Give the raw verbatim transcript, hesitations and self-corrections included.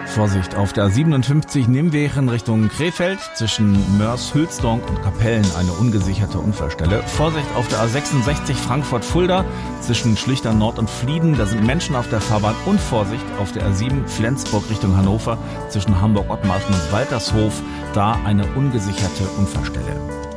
Vorsicht auf der A siebenundfünfzig Nimwegen Richtung Krefeld, zwischen Mörs-Hülsdonk und Kapellen eine ungesicherte Unfallstelle. Vorsicht auf der A sechsundsechzig Frankfurt-Fulda, zwischen Schlichter Nord und Flieden, da sind Menschen auf der Fahrbahn. Und Vorsicht auf der A sieben Flensburg Richtung Hannover, zwischen Hamburg-Ottmarschen und Waltershof, da eine ungesicherte Unfallstelle.